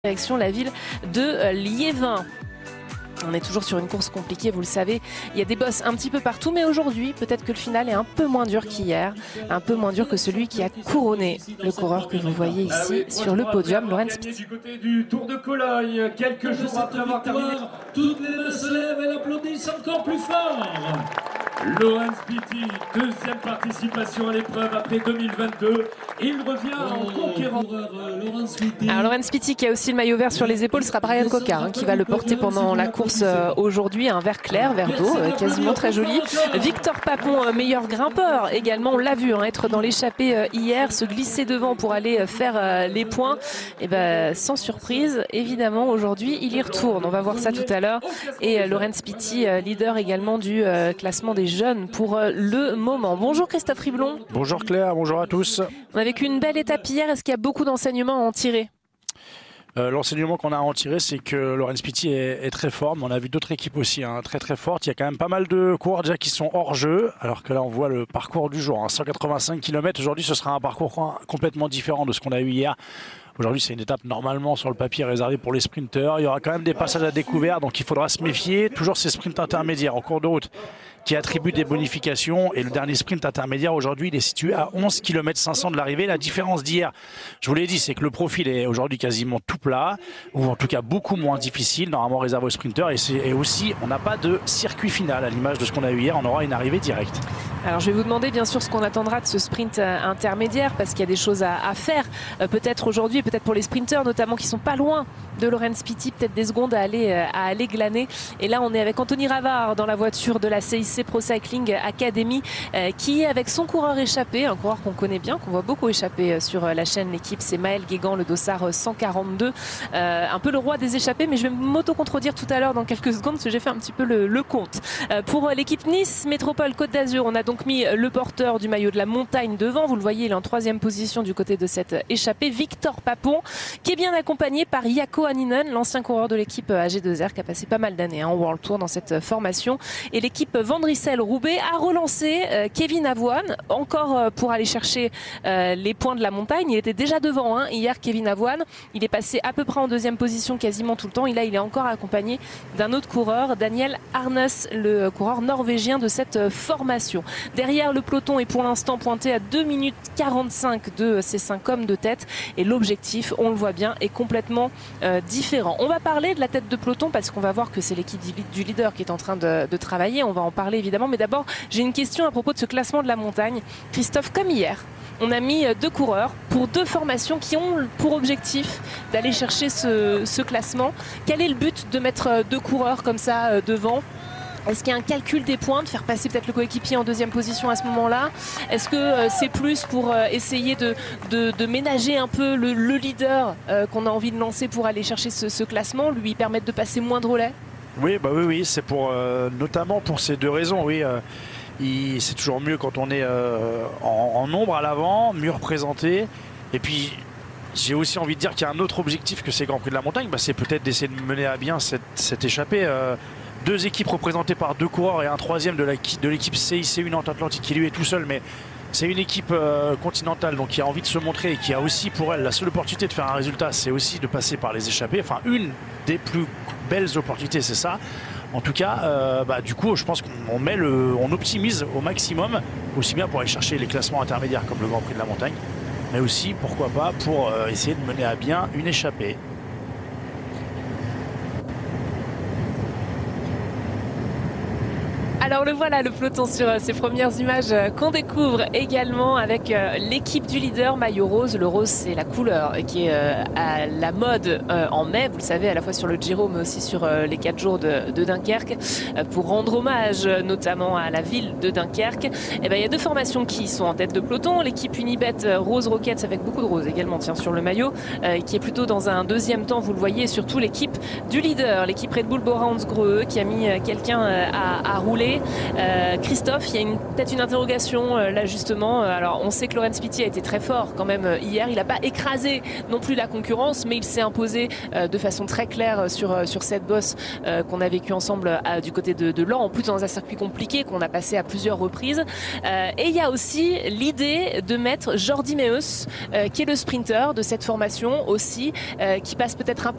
Direction la ville de Liévin. On est toujours sur une course compliquée, vous le savez. Il y a des bosses un petit peu partout, mais aujourd'hui, peut-être que le final est un peu moins dur qu'hier, un peu moins dur que celui qui a couronné le coureur que vous voyez ici sur le podium, Laurens Pitty. Du côté du Tour de Cologne, quelques jours après avoir terminé, toutes les mains se lèvent et applaudissent encore plus fort. Laurens Pitty, deuxième participation à l'épreuve après 2022. Il revient en conquérant. Alors Laurens Pitty qui a aussi le maillot vert sur les épaules, sera Brian Coca qui va le porter pendant la course aujourd'hui. Un vert clair, vert d'eau, quasiment très joli. Victor Papon, meilleur grimpeur également, on l'a vu être dans l'échappée hier, se glisser devant pour aller faire les points. Et ben sans surprise, évidemment aujourd'hui il y retourne. On va voir ça tout à l'heure. Et Laurens Pitty, leader également du classement des jeunes pour le moment. Bonjour Christophe Riblon. Bonjour Claire, bonjour à tous. On a vécu une belle étape hier, est-ce qu'il y a beaucoup d'enseignements à en tirer ? L'enseignement qu'on a à en tirer, c'est que Laurens Pitty est très fort, mais on a vu d'autres équipes aussi très très fortes. Il y a quand même pas mal de coureurs déjà qui sont hors jeu, alors que là on voit le parcours du jour, 185 km. Aujourd'hui ce sera un parcours complètement différent de ce qu'on a eu hier. Aujourd'hui c'est une étape normalement sur le papier réservée pour les sprinteurs. Il y aura quand même des passages à découvert, donc il faudra se méfier. Toujours ces sprints intermédiaires en cours de route qui attribuent des bonifications, et le dernier sprint intermédiaire aujourd'hui il est situé à 11 km 500 de l'arrivée. La différence d'hier, je vous l'ai dit, c'est que le profil est aujourd'hui quasiment tout plat, ou en tout cas beaucoup moins difficile, normalement réservé aux sprinteurs, et aussi on n'a pas de circuit final à l'image de ce qu'on a eu hier. On aura une arrivée directe. Alors je vais vous demander bien sûr ce qu'on attendra de ce sprint intermédiaire, parce qu'il y a des choses à faire peut-être aujourd'hui, peut-être pour les sprinteurs notamment qui sont pas loin de Laurens Pitty, peut-être des secondes à aller glaner. Et là on est avec Anthony Ravard dans la voiture de la CIC Pro Cycling Academy, qui est avec son coureur échappé, un coureur qu'on connaît bien, qu'on voit beaucoup échapper sur la chaîne L'équipe, c'est Maël Guégan, le dossard 142, un peu le roi des échappées, mais je vais m'auto-contredire tout à l'heure dans quelques secondes parce que j'ai fait un petit peu le compte. Pour l'équipe Nice Métropole Côte d'Azur, on a donc mis le porteur du maillot de la montagne devant, vous le voyez, il est en 3e position du côté de cette échappée, Victor Papon, qui est bien accompagné par Jaakko Hänninen, l'ancien coureur de l'équipe AG2R qui a passé pas mal d'années en World Tour dans cette formation, et l'équipe Vandrissel-Roubaix a relancé Kevin Avoine, encore pour aller chercher les points de la montagne. Il était déjà devant hier, Kevin Avoine, il est passé à peu près en 2e position quasiment tout le temps, et là il est encore accompagné d'un autre coureur, Daniel Arnes, le coureur norvégien de cette formation. Derrière, le peloton est pour l'instant pointé à 2 minutes 45 de ces 5 hommes de tête, et l'objectif, on le voit bien, est complètement différent. On va parler de la tête de peloton parce qu'on va voir que c'est l'équipe du leader qui est en train de travailler, on va en parler évidemment, mais d'abord j'ai une question à propos de ce classement de la montagne. Christophe, comme hier, on a mis 2 coureurs pour 2 formations qui ont pour objectif d'aller chercher ce classement. Quel est le but de mettre 2 coureurs comme ça devant ? Est-ce qu'il y a un calcul des points, de faire passer peut-être le coéquipier en 2e position à ce moment-là? Est-ce que c'est plus pour essayer de ménager un peu le leader qu'on a envie de lancer pour aller chercher ce classement, lui permettre de passer moins de relais? Oui, c'est pour notamment pour ces 2 raisons. Oui, c'est toujours mieux quand on est en nombre à l'avant, mieux représenté. Et puis j'ai aussi envie de dire qu'il y a un autre objectif que ces Grands Prix de la montagne, c'est peut-être d'essayer de mener à bien cette échappée. 2 équipes représentées par 2 coureurs et un 3e de l'équipe CIC Nantes Atlantique qui lui est tout seul, mais c'est une équipe continentale donc qui a envie de se montrer et qui a aussi pour elle la seule opportunité de faire un résultat, c'est aussi de passer par les échappées. Enfin, une des plus belles opportunités, c'est ça. En tout cas, du coup, je pense on optimise au maximum, aussi bien pour aller chercher les classements intermédiaires comme le Grand Prix de la montagne, mais aussi, pourquoi pas, pour essayer de mener à bien une échappée. Alors le voilà, le peloton sur ces premières images qu'on découvre également avec l'équipe du leader, maillot rose. Le rose, c'est la couleur qui est à la mode en mai, vous le savez, à la fois sur le Giro mais aussi sur les 4 jours de Dunkerque, pour rendre hommage notamment à la ville de Dunkerque. Et ben, il y a 2 formations qui sont en tête de peloton. L'équipe Unibet Rose Rockets avec beaucoup de rose également, sur le maillot, qui est plutôt dans un 2e temps, vous le voyez, et surtout l'équipe du leader, l'équipe Red Bull Bora Hansgrohe qui a mis quelqu'un à rouler. clé. Christophe, il y a peut-être une interrogation là justement. Alors on sait que Laurens Pitty a été très fort quand même hier. Il n'a pas écrasé non plus la concurrence, mais il s'est imposé de façon très claire sur cette bosse qu'on a vécue ensemble du côté de Laon, en plus dans un circuit compliqué qu'on a passé à plusieurs reprises. Et il y a aussi l'idée de mettre Jordi Meeus, qui est le sprinter de cette formation aussi, qui passe peut-être un peu